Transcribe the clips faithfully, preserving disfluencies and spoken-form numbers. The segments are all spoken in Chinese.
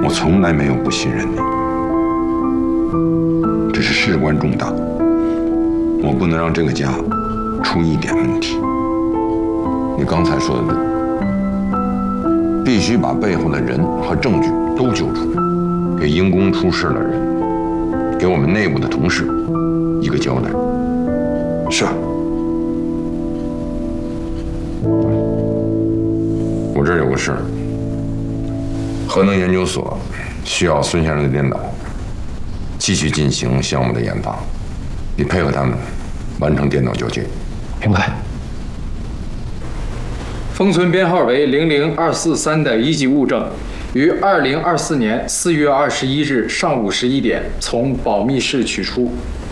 我从来没有不信任你，只是事关重大，我不能让这个家出一点问题。你刚才说的对，必须把背后的人和证据都揪出来，给因公出事的人，给我们内部的同事一个交代。 是。 我这儿有个事儿，核能研究所需要孙先生的电脑，继续进行项目的研发，你配合他们完成电脑交接。 明白。 封存编号为零零二四三的一级物证，于二零二四年四月二十一日上午十一点从保密室取出。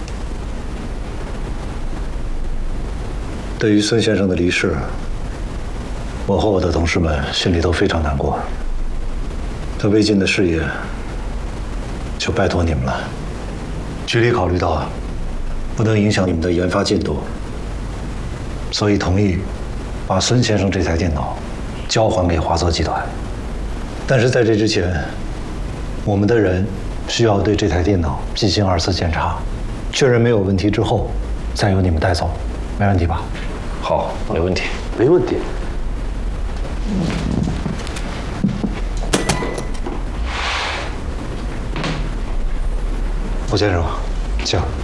对于孙先生的离世，我和我的同事们心里都非常难过。他未尽的事业，就拜托你们了。局里考虑到不能影响你们的研发进度，所以同意把孙先生这台电脑交还给华泽集团。但是在这之前，我们的人需要对这台电脑进行二次检查，确认没有问题之后，再由你们带走，没问题吧？ 好，没问题， 没问题。 胡先生，请。